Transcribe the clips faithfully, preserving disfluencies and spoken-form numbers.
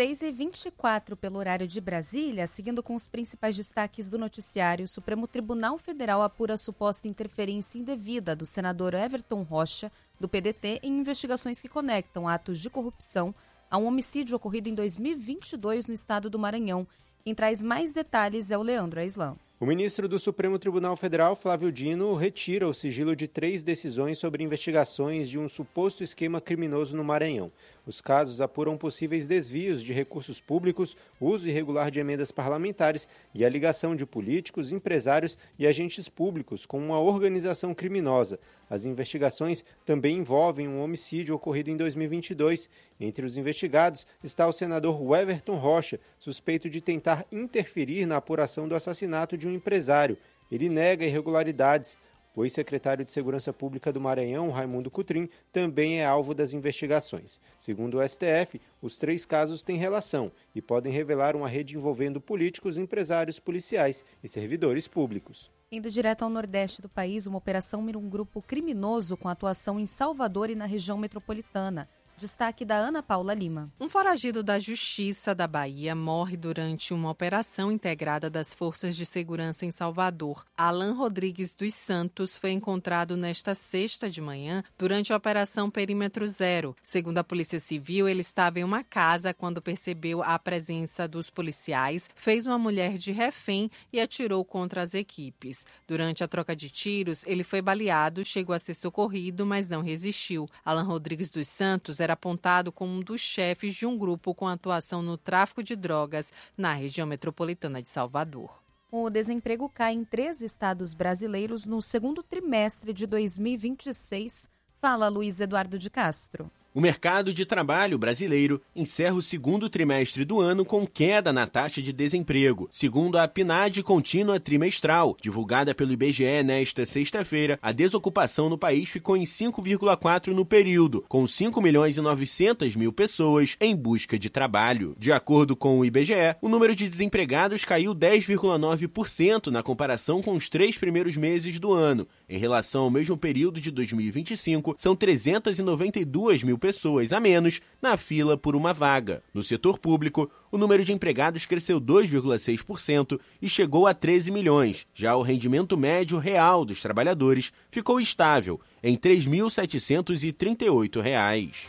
seis e vinte e quatro pelo horário de Brasília, seguindo com os principais destaques do noticiário, o Supremo Tribunal Federal apura a suposta interferência indevida do senador Everton Rocha, do P D T, em investigações que conectam atos de corrupção a um homicídio ocorrido em dois mil e vinte e dois no estado do Maranhão. Quem traz mais detalhes é o Leandro Aislan. O ministro do Supremo Tribunal Federal, Flávio Dino, retira o sigilo de três decisões sobre investigações de um suposto esquema criminoso no Maranhão. Os casos apuram possíveis desvios de recursos públicos, uso irregular de emendas parlamentares e a ligação de políticos, empresários e agentes públicos com uma organização criminosa. As investigações também envolvem um homicídio ocorrido em dois mil e vinte e dois. Entre os investigados está o senador Everton Rocha, suspeito de tentar interferir na apuração do assassinato de um empresário. Ele nega irregularidades. O ex-secretário de Segurança Pública do Maranhão, Raimundo Cotrim, também é alvo das investigações. Segundo o S T F, os três casos têm relação e podem revelar uma rede envolvendo políticos, empresários, policiais e servidores públicos. Indo direto ao nordeste do país, uma operação mira um grupo criminoso com atuação em Salvador e na região metropolitana. Destaque da Ana Paula Lima. Um foragido da Justiça da Bahia morre durante uma operação integrada das Forças de Segurança em Salvador. Alan Rodrigues dos Santos foi encontrado nesta sexta de manhã durante a Operação Perímetro Zero. Segundo a Polícia Civil, ele estava em uma casa quando percebeu a presença dos policiais, fez uma mulher de refém e atirou contra as equipes. Durante a troca de tiros, ele foi baleado, chegou a ser socorrido, mas não resistiu. Alan Rodrigues dos Santos era apontado como um dos chefes de um grupo com atuação no tráfico de drogas na região metropolitana de Salvador. O desemprego cai em três estados brasileiros no segundo trimestre de dois mil e vinte e seis. Fala Luiz Eduardo de Castro. O mercado de trabalho brasileiro encerra o segundo trimestre do ano com queda na taxa de desemprego. Segundo a P N A D contínua trimestral, divulgada pelo I B G E nesta sexta-feira, a desocupação no país ficou em cinco vírgula quatro no período, com cinco milhões e novecentas mil pessoas em busca de trabalho. De acordo com o I B G E, o número de desempregados caiu dez vírgula nove por cento na comparação com os três primeiros meses do ano. Em relação ao mesmo período de dois mil e vinte e cinco, são trezentas e noventa e duas mil pessoas a menos na fila por uma vaga. No setor público, o número de empregados cresceu dois vírgula seis por cento e chegou a treze milhões. Já o rendimento médio real dos trabalhadores ficou estável em três mil setecentos e trinta e oito reais.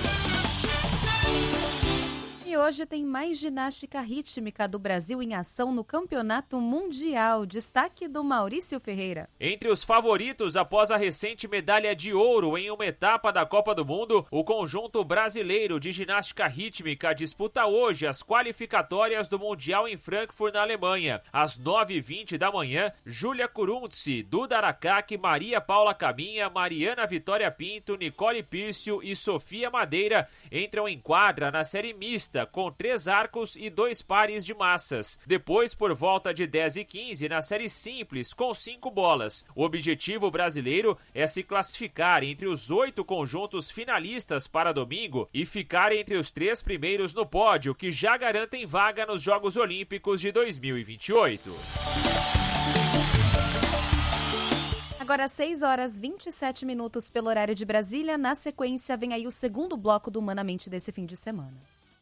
E hoje tem mais ginástica rítmica do Brasil em ação no Campeonato Mundial. Destaque do Maurício Ferreira. Entre os favoritos após a recente medalha de ouro em uma etapa da Copa do Mundo, o conjunto brasileiro de ginástica rítmica disputa hoje as qualificatórias do Mundial em Frankfurt, na Alemanha. Às nove e vinte da manhã, Júlia Kurunzi, Duda Aracaque, Maria Paula Caminha, Mariana Vitória Pinto, Nicole Pírcio e Sofia Madeira entram em quadra na série mista, com três arcos e dois pares de massas. Depois, por volta de dez e quinze, na série simples, com cinco bolas. O objetivo brasileiro é se classificar entre os oito conjuntos finalistas para domingo e ficar entre os três primeiros no pódio, que já garantem vaga nos Jogos Olímpicos de dois mil e vinte e oito. Agora seis horas e vinte e sete minutos pelo horário de Brasília. Na sequência, vem aí o segundo bloco do Humanamente desse fim de semana.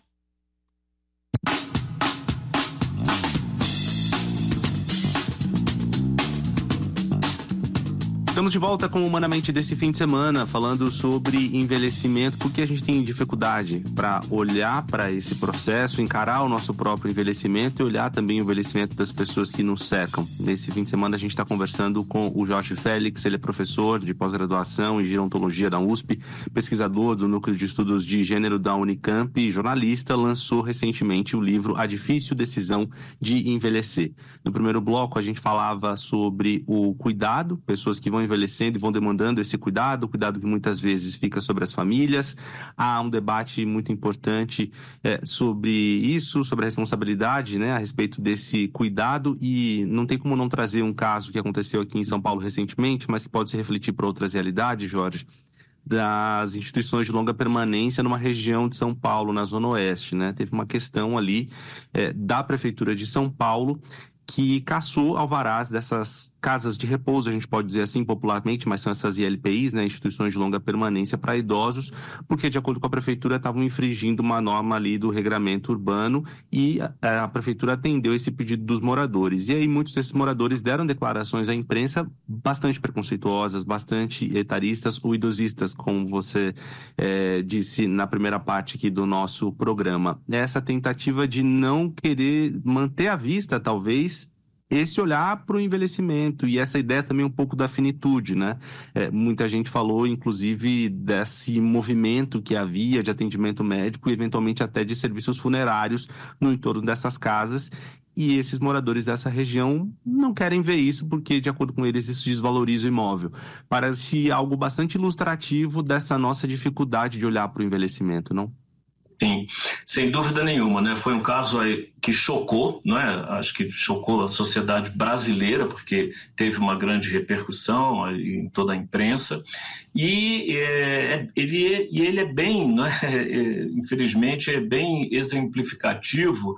Estamos de volta com o Humanamente desse fim de semana, falando sobre envelhecimento, porque a gente tem dificuldade para olhar para esse processo, encarar o nosso próprio envelhecimento e olhar também o envelhecimento das pessoas que nos cercam. Nesse fim de semana a gente está conversando com o Jorge Félix, ele é professor de pós-graduação em gerontologia da U S P, pesquisador do Núcleo de Estudos de Gênero da Unicamp e jornalista, lançou recentemente o livro A Difícil Decisão de Envelhecer. No primeiro bloco a gente falava sobre o cuidado, pessoas que vão envelhecendo e vão demandando esse cuidado, o cuidado que muitas vezes fica sobre as famílias. Há um debate muito importante é, sobre isso, sobre a responsabilidade, né, a respeito desse cuidado, e não tem como não trazer um caso que aconteceu aqui em São Paulo recentemente, mas que pode se refletir para outras realidades, Jorge, das instituições de longa permanência numa região de São Paulo, na Zona Oeste, né? Teve uma questão ali é, da Prefeitura de São Paulo que cassou alvarás dessas casas de repouso, a gente pode dizer assim popularmente, mas são essas I L P Is, né, instituições de longa permanência para idosos, porque de acordo com a prefeitura estavam infringindo uma norma ali do regramento urbano e a, a prefeitura atendeu esse pedido dos moradores. E aí muitos desses moradores deram declarações à imprensa bastante preconceituosas, bastante etaristas ou idosistas, como você é, disse na primeira parte aqui do nosso programa. Essa tentativa de não querer manter à vista, talvez, esse olhar para o envelhecimento e essa ideia também um pouco da finitude, né? É, muita gente falou, inclusive, desse movimento que havia de atendimento médico e, eventualmente, até de serviços funerários no entorno dessas casas. E esses moradores dessa região não querem ver isso porque, de acordo com eles, isso desvaloriza o imóvel. Parece algo bastante ilustrativo dessa nossa dificuldade de olhar para o envelhecimento, não? Sim, sem dúvida nenhuma, né? Foi um caso aí que chocou, não é? Acho que chocou a sociedade brasileira, porque teve uma grande repercussão em toda a imprensa, e é, ele, e ele é bem, não é? É, infelizmente, é bem exemplificativo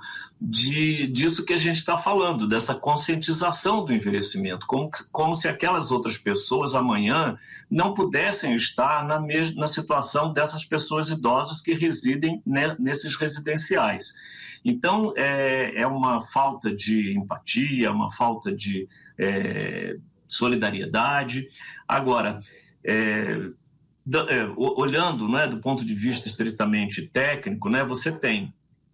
de, disso que a gente está falando, dessa conscientização do envelhecimento, como, como se aquelas outras pessoas amanhã não pudessem estar na, mesma, na situação dessas pessoas idosas que residem né, nesses residenciais. Então, é, é uma falta de empatia, uma falta de é, solidariedade. Agora, é, da, é, olhando né, do ponto de vista estritamente técnico, né, você tem,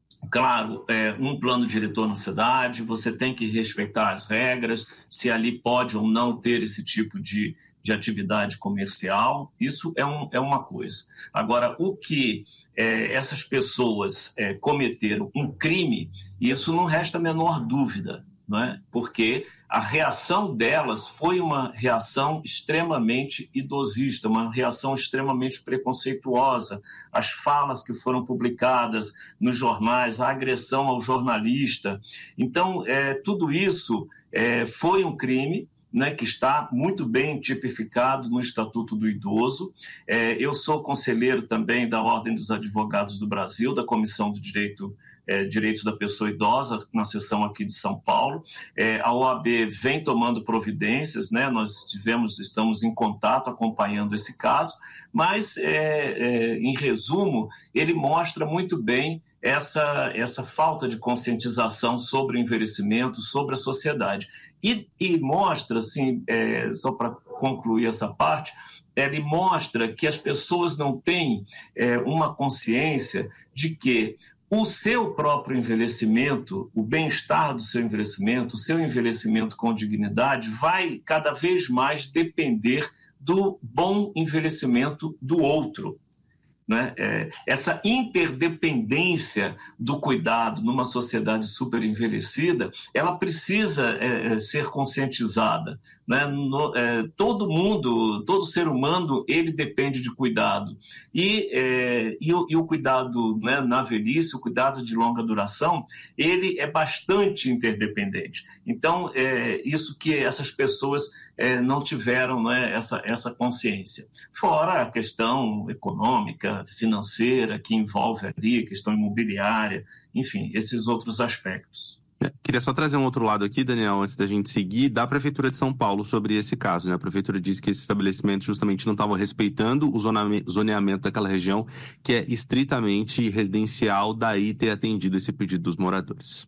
claro, é, um plano diretor na cidade, você tem que respeitar as regras, se ali pode ou não ter esse tipo de de atividade comercial, isso é, um, é uma coisa. Agora, o que é, essas pessoas é, cometeram um crime, isso não resta a menor dúvida, não é? Porque a reação delas foi uma reação extremamente idosista, uma reação extremamente preconceituosa. As falas que foram publicadas nos jornais, a agressão ao jornalista. Então, é, tudo isso é, foi um crime, né, que está muito bem tipificado no Estatuto do Idoso. É, eu sou conselheiro também da Ordem dos Advogados do Brasil, da Comissão do Direito, é, Direitos da Pessoa Idosa, na seção aqui de São Paulo. É, a O A B vem tomando providências, né, nós tivemos, estamos em contato acompanhando esse caso, mas, é, é, em resumo, ele mostra muito bem essa, essa falta de conscientização sobre o envelhecimento, sobre a sociedade. E, e mostra, assim, é, só para concluir essa parte, ele mostra que as pessoas não têm é, uma consciência de que o seu próprio envelhecimento, o bem-estar do seu envelhecimento, o seu envelhecimento com dignidade vai cada vez mais depender do bom envelhecimento do outro. Né? É, essa interdependência do cuidado numa sociedade super envelhecida, ela precisa é, ser conscientizada. Né? No, é, todo mundo, todo ser humano, ele depende de cuidado. E, é, e, o, e o cuidado né, na velhice, o cuidado de longa duração, ele é bastante interdependente. Então, é isso que essas pessoas é, não tiveram né, essa, essa consciência. Fora a questão econômica, financeira, que envolve ali, a questão imobiliária, enfim, esses outros aspectos. Queria só trazer um outro lado aqui, Daniel, antes da gente seguir, da Prefeitura de São Paulo sobre esse caso. Né? A Prefeitura disse que esse estabelecimento justamente não estava respeitando o zoneamento daquela região, que é estritamente residencial, daí ter atendido esse pedido dos moradores.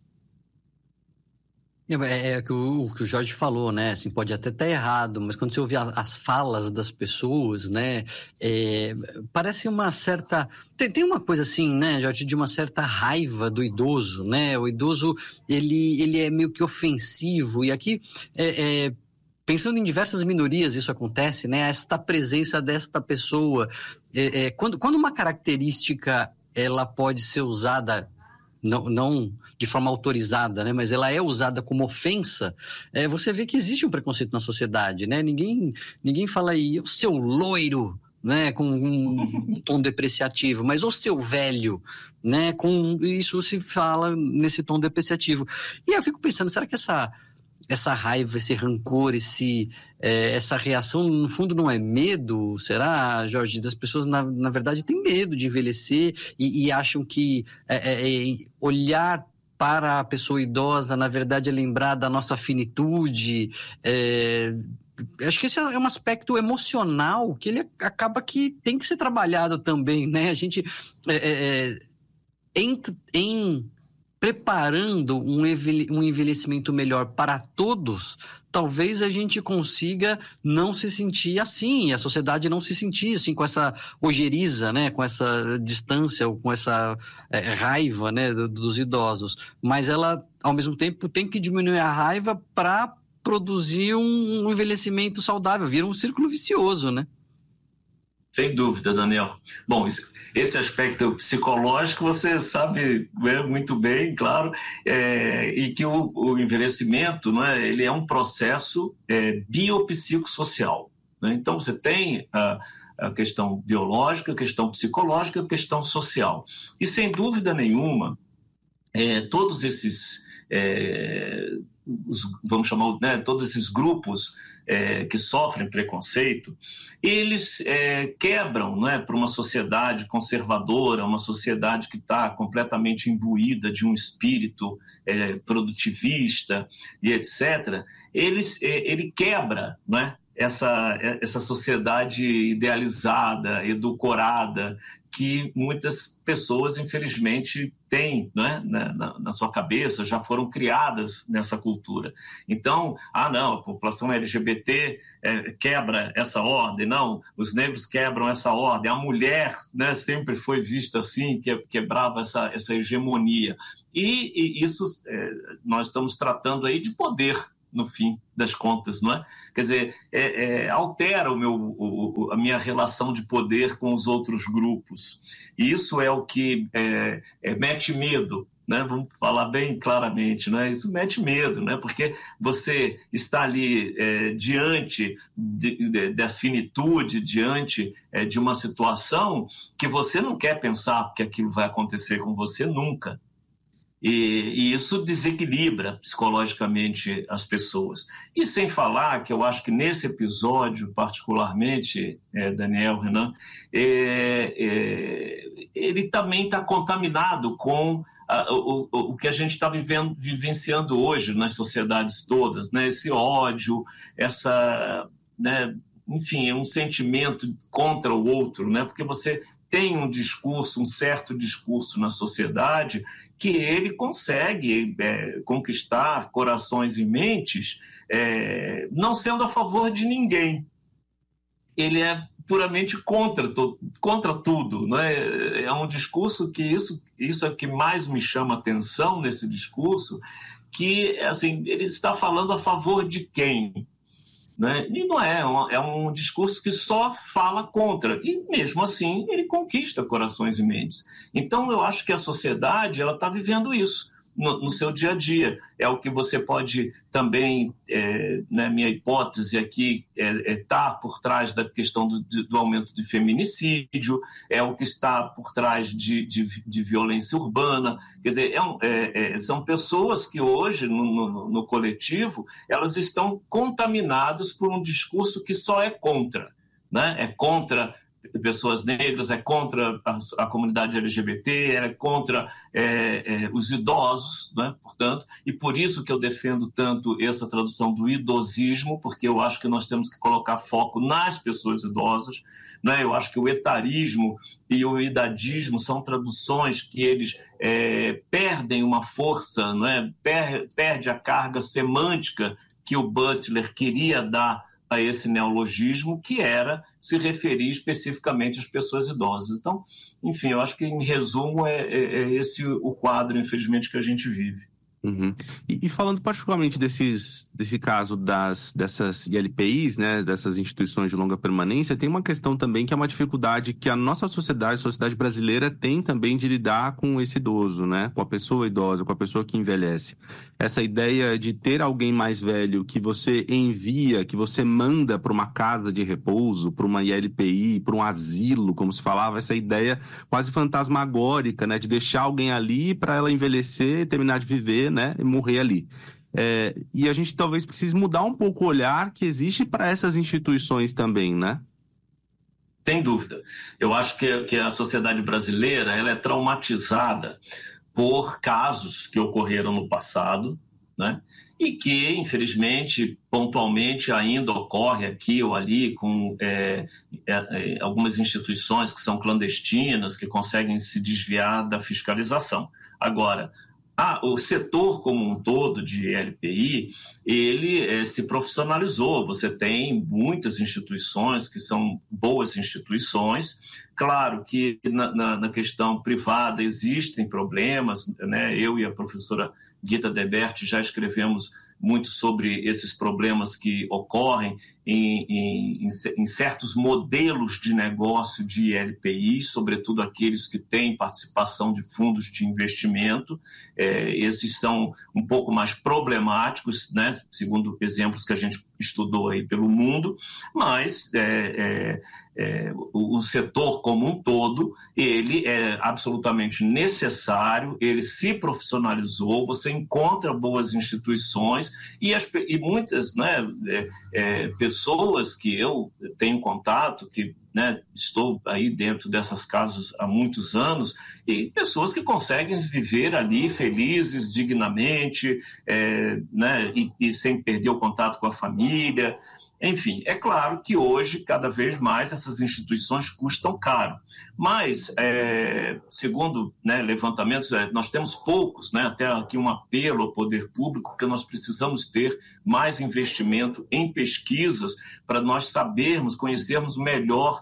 É, é que o, o que o Jorge falou, né? Assim, pode até estar errado, mas quando você ouve a, as falas das pessoas, né? É, parece uma certa... Tem, tem uma coisa assim, né, Jorge, de uma certa raiva do idoso, né? O idoso, ele, ele é meio que ofensivo. E aqui, é, é, pensando em diversas minorias, isso acontece, né? Esta presença desta pessoa. É, é, quando, quando uma característica, ela pode ser usada... Não, não de forma autorizada, né? Mas ela é usada como ofensa, é, você vê que existe um preconceito na sociedade, né? Ninguém, ninguém fala aí, o seu loiro, né? Com um tom depreciativo, mas o seu velho, né? Com isso se fala nesse tom depreciativo. E eu fico pensando, será que essa, essa raiva, esse rancor, esse, é, essa reação, no fundo, não é medo? Será, Jorge? Das pessoas, na, na verdade, têm medo de envelhecer e, e acham que é, é, olhar para a pessoa idosa, na verdade, é lembrar da nossa finitude. É, acho que esse é um aspecto emocional que ele acaba que tem que ser trabalhado também, né? A gente, é, é, em, em preparando um envelhecimento melhor para todos, talvez a gente consiga não se sentir assim, a sociedade não se sentir assim, com essa ojeriza, né, com essa distância, ou com essa é, raiva, né, dos idosos. Mas ela, ao mesmo tempo, tem que diminuir a raiva para produzir um envelhecimento saudável, vira um círculo vicioso, né? Sem dúvida, Daniel. Bom, esse aspecto psicológico você sabe muito bem, claro, é, e que o, o envelhecimento, né, ele é um processo é, biopsicossocial. Né? Então, você tem a, a questão biológica, a questão psicológica, a questão social. E, sem dúvida nenhuma, é, todos esses, é, os, vamos chamar, né, todos esses grupos É, que sofrem preconceito, eles é, quebram, né, para uma sociedade conservadora, uma sociedade que está completamente imbuída de um espírito é, produtivista e etcétera, eles, é, ele quebra, né, essa, essa sociedade idealizada, edulcorada, que muitas pessoas, infelizmente, têm, né, na, na sua cabeça, já foram criadas nessa cultura. Então, ah, não, a população L G B T é, quebra essa ordem, não, os negros quebram essa ordem, a mulher, né, sempre foi vista assim, que quebrava essa, essa hegemonia. E, e isso, é, nós estamos tratando aí de poder, no fim das contas, não é? Quer dizer, é, é, altera o meu, o, a minha relação de poder com os outros grupos. E isso é o que é, é, mete medo, né? Vamos falar bem claramente, né? Isso mete medo, né? Porque você está ali é, diante de, de, da finitude, diante é, de uma situação que você não quer pensar que aquilo vai acontecer com você nunca. E, e isso desequilibra psicologicamente as pessoas. E sem falar que eu acho que nesse episódio, particularmente, é, Daniel, Renan, é, é, ele também está contaminado com a, o, o que a gente está vivenciando hoje nas sociedades todas, né? Esse ódio, essa, né, enfim, um sentimento contra o outro, né? Porque você tem um discurso, um certo discurso na sociedade que ele consegue é, conquistar corações e mentes, é, não sendo a favor de ninguém. Ele é puramente contra, to, contra tudo. Né? É um discurso que isso, isso é o que mais me chama a atenção nesse discurso, que assim, ele está falando a favor de quem? Né? E não é, é um discurso que só fala contra, e mesmo assim ele conquista corações e mentes. Então eu acho que a sociedade ela está vivendo isso no, no seu dia a dia. É o que você pode também, é, né, minha hipótese aqui é, é tá por trás da questão do, do aumento de feminicídio, é o que está por trás de, de, de violência urbana. Quer dizer, é um, é, é, são pessoas que hoje, no, no, no coletivo, elas estão contaminadas por um discurso que só é contra, né? É contra pessoas negras, é contra a, a comunidade L G B T, é contra é, é, os idosos, né? Portanto, e por isso que eu defendo tanto essa tradução do idosismo, porque eu acho que nós temos que colocar foco nas pessoas idosas, né? Eu acho que o etarismo e o idadismo são traduções que eles é, perdem uma força, né? Per, perde a carga semântica que o Butler queria dar a esse neologismo, que era se referir especificamente às pessoas idosas. Então, enfim, eu acho que, em resumo, é, é, é esse o quadro, infelizmente, que a gente vive. Uhum. E, e falando particularmente desses, desse caso das, dessas I L P Is, né, dessas instituições de longa permanência, tem uma questão também que é uma dificuldade que a nossa sociedade, a sociedade brasileira, tem também de lidar com esse idoso, né, com a pessoa idosa, com a pessoa que envelhece. Essa ideia de ter alguém mais velho que você envia, que você manda para uma casa de repouso, para uma I L P I, para um asilo, como se falava, essa ideia quase fantasmagórica, né, de deixar alguém ali para ela envelhecer, terminar de viver, né, e morrer ali. É, e a gente talvez precise mudar um pouco o olhar que existe para essas instituições também, né? Sem dúvida. Eu acho que, que a sociedade brasileira ela é traumatizada por casos que ocorreram no passado, né? E que, infelizmente, pontualmente ainda ocorre aqui ou ali com é, é, algumas instituições que são clandestinas, que conseguem se desviar da fiscalização. Agora, ah, o setor como um todo de L P I, ele é, se profissionalizou. Você tem muitas instituições que são boas instituições. Claro que na, na, na questão privada existem problemas, né? Eu e a professora Guita Deberti já escrevemos muito sobre esses problemas que ocorrem em, em, em certos modelos de negócio de L P I, sobretudo aqueles que têm participação de fundos de investimento. É, esses são um pouco mais problemáticos, né, segundo exemplos que a gente estudou aí pelo mundo, mas é, é, é, o, o setor como um todo, ele é absolutamente necessário, ele se profissionalizou, você encontra boas instituições e, as, e muitas, né, é, é, pessoas que eu tenho contato, que, né, estou aí dentro dessas casas há muitos anos, e pessoas que conseguem viver ali felizes, dignamente, é, né, e, e sem perder o contato com a família. Enfim, é claro que hoje, cada vez mais, essas instituições custam caro. Mas, é, segundo, né, levantamentos, é, nós temos poucos, né, até aqui um apelo ao poder público, porque nós precisamos ter mais investimento em pesquisas para nós sabermos, conhecermos melhor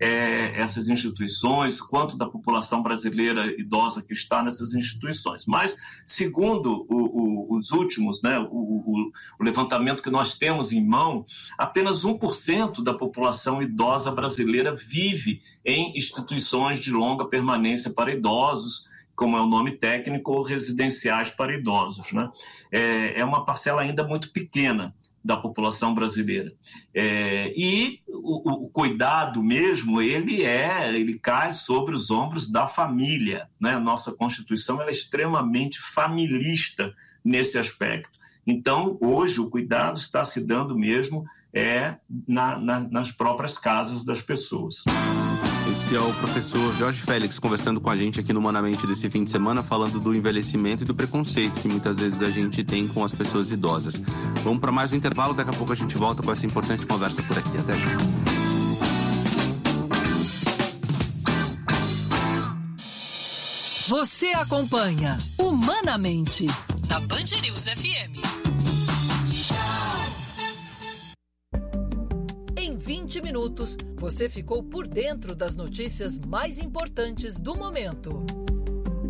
é, essas instituições, quanto da população brasileira idosa que está nessas instituições. Mas, segundo o, o, os últimos, né, o, o, o levantamento que nós temos em mão, apenas um por cento da população idosa brasileira vive em instituições de longa permanência para idosos, como é o nome técnico, ou residenciais para idosos, né? É, é uma parcela ainda muito pequena da população brasileira. É, e o, o cuidado mesmo, ele, é, ele cai sobre os ombros da família, né? Nossa Constituição ela é extremamente familista nesse aspecto. Então, hoje, o cuidado está se dando mesmo é, na, na, nas próprias casas das pessoas. Esse é o professor Jorge Félix conversando com a gente aqui no Humanamente desse fim de semana, falando do envelhecimento e do preconceito que muitas vezes a gente tem com as pessoas idosas. Vamos para mais um intervalo, daqui a pouco a gente volta com essa importante conversa por aqui. Até já. Você acompanha Humanamente da Band News F M. Em vinte minutos, você ficou por dentro das notícias mais importantes do momento.